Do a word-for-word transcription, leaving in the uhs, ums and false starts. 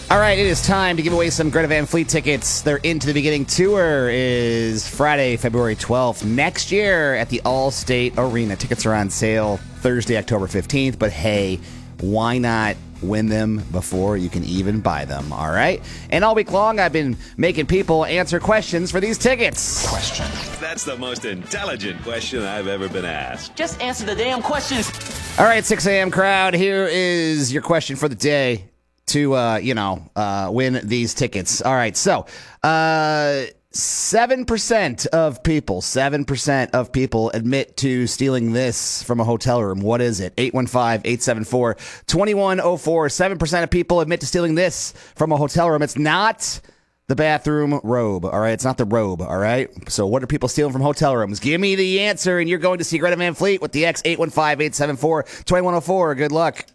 All right, it is time to give away some Greta Van Fleet tickets. Their Into the Beginning tour is Friday, February twelfth, next year at the Allstate Arena. Tickets are on sale Thursday, October fifteenth, but hey, why not win them before you can even buy them, all right? And all week long, I've been making people answer questions for these tickets. Question. That's the most intelligent question I've ever been asked. Just answer the damn questions. All right, six a.m. crowd, here is your question for the day to, uh, you know, uh, win these tickets. All right, so uh, seven percent of people, seven percent of people admit to stealing this from a hotel room. What is it? eight one five, eight seven four, two one zero four. seven percent of people admit to stealing this from a hotel room. It's not the bathroom robe, all right? It's not the robe, all right? So what are people stealing from hotel rooms? Give me the answer, and you're going to see Greta Van Fleet with the X eight one five, eight seven four, two one zero four. Good luck.